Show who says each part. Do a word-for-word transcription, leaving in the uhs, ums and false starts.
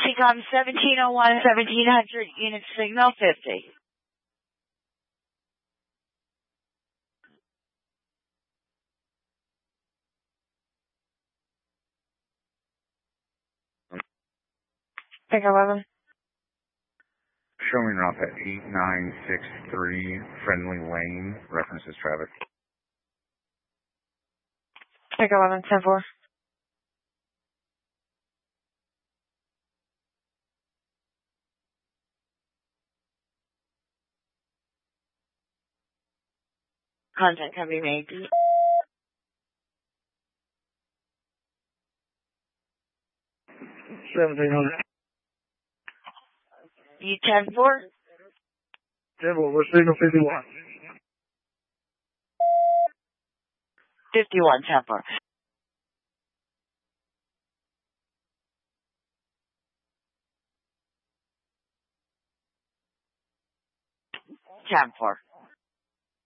Speaker 1: C COM seventeen oh one, seventeen hundred, unit signal fifty. Pick eleven.
Speaker 2: Showing off at eight nine six three Friendly Lane, references traffic.
Speaker 1: Pick eleven, ten four. Contact can be made.
Speaker 3: seventeen hundred.
Speaker 1: You ten four?
Speaker 3: ten four, we're signal fifty-one.
Speaker 1: fifty-one, ten four. ten four.